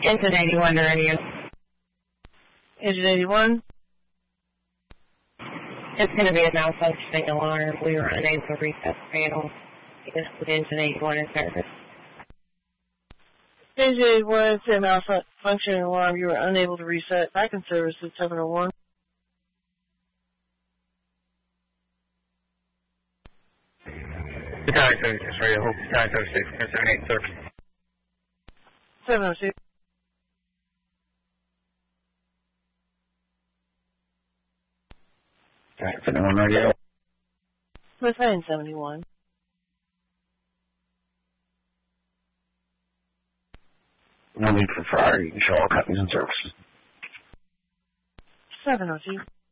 Engine 81 to radio. Engine 81. It's going to be a malfunctioning alarm. We were unable to reset the panel. Yes, with Engine 81 in service. Engine 81 said malfunctioning alarm. You were unable to reset. Back in service at 701. Guitar 36 radio. Guitar 36, 78 service. 702. Guitar 71 radio. Smith Lane 71. No need for fire. You can show all companies and services. 702.